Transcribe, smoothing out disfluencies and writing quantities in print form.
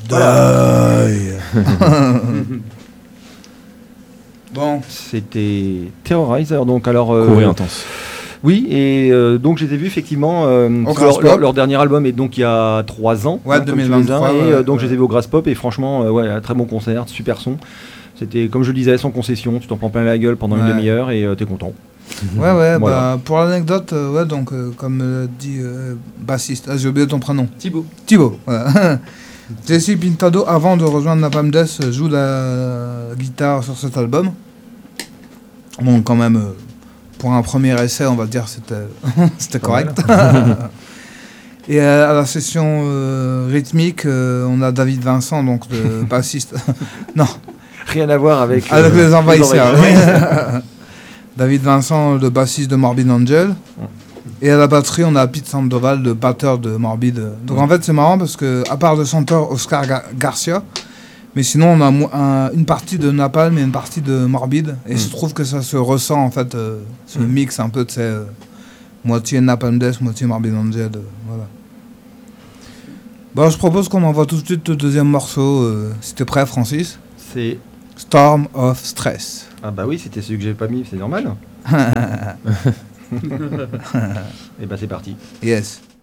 Bon. C'était Terrorizer, donc alors... Courrier intense. Oui, et donc je les ai vus effectivement, leur dernier album est donc il y a 3 ans, ouais, 2023, et donc je les ai vus au Grass Pop, et franchement, un très bon concert, super son. C'était, comme je le disais, sans concession, tu t'en prends plein la gueule pendant une demi-heure, et t'es content. Ouais, voilà. Pour l'anecdote, donc comme dit bassiste, j'ai oublié ton prénom. Thibaut. Voilà. Jesse Pintado, avant de rejoindre Napalm Death, joue la guitare sur cet album. Bon, quand même, pour un premier essai, on va dire, c'était correct. Et à la session rythmique, on a David Vincent, donc le bassiste. Non. Rien à voir avec les envahisseurs. David Vincent, le bassiste de Morbid Angel. Et à la batterie, on a Pete Sandoval, le batteur de Morbid. Donc en fait, c'est marrant parce que, à part le chanteur Oscar Garcia, mais sinon, on a une partie de Napalm et une partie de Morbid. Et je trouve que ça se ressent, en fait, ce mix un peu de ces moitié Napalm Death, moitié Morbid Angel. Voilà. Bon, je propose qu'on envoie tout de suite le deuxième morceau. Si t'es prêt, Francis? C'est Storm of Stress. Ah bah oui, c'était celui que j'ai pas mis, c'est normal. Et bah c'est parti. Yes.